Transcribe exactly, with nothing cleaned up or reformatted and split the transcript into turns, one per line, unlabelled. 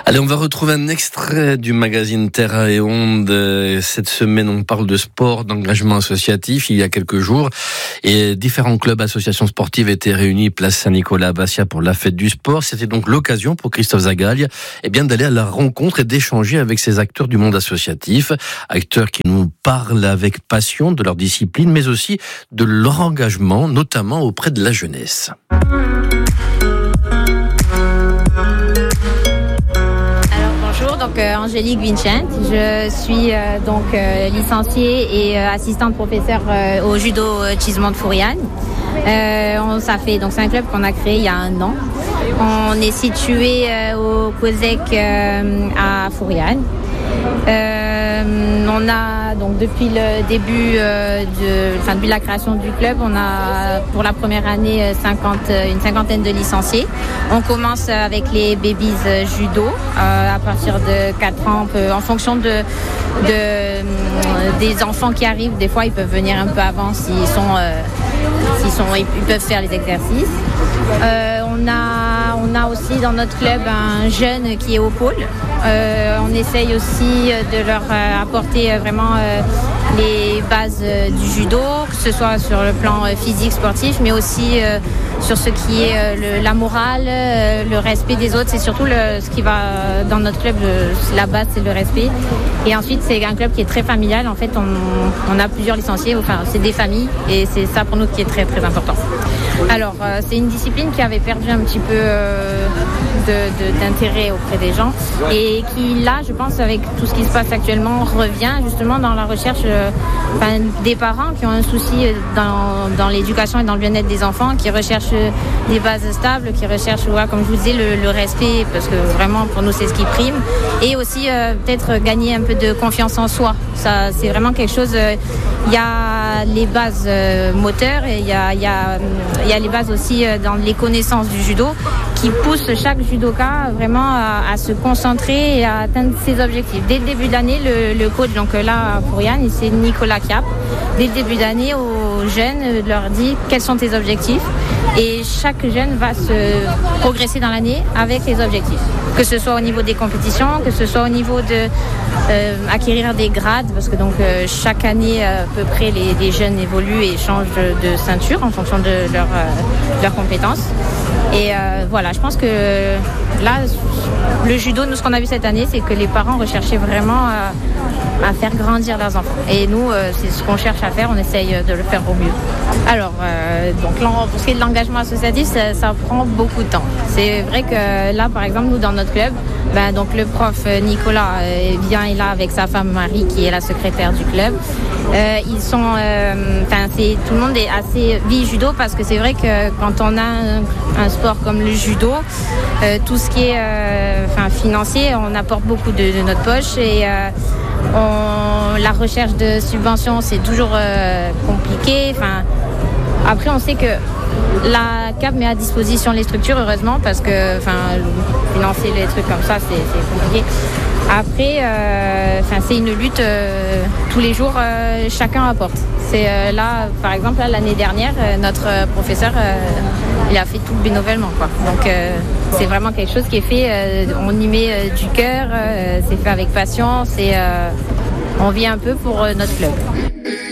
Allez, on va retrouver un extrait du magazine Terra et Onde. Cette semaine, on parle de sport, d'engagement associatif. Il y a quelques jours, et différents clubs, associations sportives étaient réunis place Saint-Nicolas à Bastia pour la fête du sport. C'était donc l'occasion pour Christophe Zagalia, eh bien, d'aller à la rencontre et d'échanger avec ces acteurs du monde associatif. Acteurs qui nous parlent avec passion de leur discipline, mais aussi de leur engagement, notamment auprès de la jeunesse.
Donc euh, Angélique Vincent, je suis euh, donc euh, licenciée et euh, assistante professeure euh, au judo euh, Chismond Fouriane. Euh, on, ça fait donc c'est un club qu'on a créé il y a un an. On est situé euh, au COSEC euh, à Fouriane. Euh, on a donc depuis le début euh, de, enfin depuis la création du club, on a pour la première année cinquante, une cinquantaine de licenciés. On commence avec les babies judo euh, à partir de quatre ans, peut, en fonction de, de des enfants qui arrivent. Des fois, ils peuvent venir un peu avant s'ils sont, euh, s'ils sont, ils peuvent faire les exercices. Euh, on a, on a aussi dans notre club un jeune qui est au pôle. Euh, on essaye aussi de leur euh, apporter euh, vraiment euh, les bases euh, du judo, que ce soit sur le plan euh, physique, sportif, mais aussi euh, sur ce qui est euh, le, la morale, euh, le respect des autres. C'est surtout le, ce qui va euh, dans notre club, le, la base, c'est le respect. Et ensuite, c'est un club qui est très familial. En fait, on, on a plusieurs licenciés, enfin, c'est des familles, et c'est ça pour nous qui est très, très important. Alors, euh, c'est une discipline qui avait perdu un petit peu euh, de, de, d'intérêt auprès des gens et qui, là, je pense, avec tout ce qui se passe actuellement, revient justement dans la recherche euh, enfin, des parents qui ont un souci dans, dans l'éducation et dans le bien-être des enfants, qui recherchent des bases stables, qui recherchent, voilà, comme je vous disais, le, le respect, parce que vraiment, pour nous, c'est ce qui prime. Et aussi, euh, peut-être gagner un peu de confiance en soi. Ça, c'est vraiment quelque chose... Il euh, y a les bases euh, moteurs et il y a, y a Il y a les bases aussi dans les connaissances du judo qui poussent chaque judoka vraiment à, à se concentrer et à atteindre ses objectifs. Dès le début d'année, le, le coach, donc là pour Yann, c'est Nicolas Cap. Dès le début d'année, aux jeunes, leur dit quels sont tes objectifs. Et chaque jeune va se progresser dans l'année avec les objectifs. Que ce soit au niveau des compétitions, que ce soit au niveau de euh, acquérir des grades, parce que donc euh, chaque année à peu près les, les jeunes évoluent et changent de, de ceinture en fonction de leur, euh, leurs compétences. Et euh, voilà, je pense que là, le judo, nous, ce qu'on a vu cette année, c'est que les parents recherchaient vraiment à, à faire grandir leurs enfants. Et nous, euh, c'est ce qu'on cherche à faire, on essaye de le faire au mieux. Alors, euh, donc, pour ce qui est de l'engagement associatif, ça, ça prend beaucoup de temps. C'est vrai que là, par exemple, nous, dans notre club, ben, donc le prof Nicolas euh, vient et là avec sa femme Marie, qui est la secrétaire du club. Euh, ils sont, enfin, euh, c'est tout le monde est assez vie judo parce que c'est vrai que quand on a un, un sport comme le judo, euh, tout ce qui est, euh, enfin, financier, on apporte beaucoup de, de notre poche et euh, on, la recherche de subventions, c'est toujours euh, compliqué. Enfin, après, on sait que la C A P met à disposition les structures, heureusement, parce que, enfin, financer les trucs comme ça, c'est, c'est compliqué. Après, euh, c'est une lutte euh, tous les jours, euh, chacun apporte. C'est euh, là, par exemple, là, l'année dernière, euh, notre professeur, euh, il a fait tout bénévolement, quoi. Donc, euh, c'est vraiment quelque chose qui est fait. Euh, on y met euh, du cœur, euh, c'est fait avec passion. C'est, euh, on vit un peu pour euh, notre club.